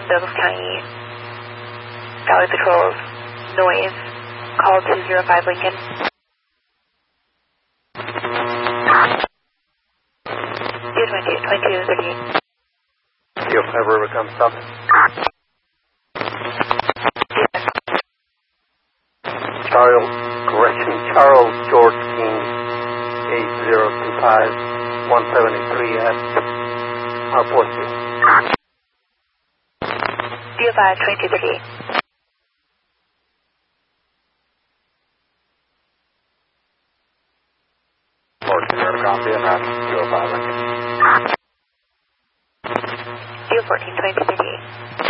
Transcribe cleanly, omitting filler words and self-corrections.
Douglas County Valley Patrol's noise. Call 205 Lincoln. U-22, 2238. If ever becomes something. Charles George King, 8025 173 at Harport View. U-5, 2238. Copy and that's 205 Lincoln. U-14, 2238.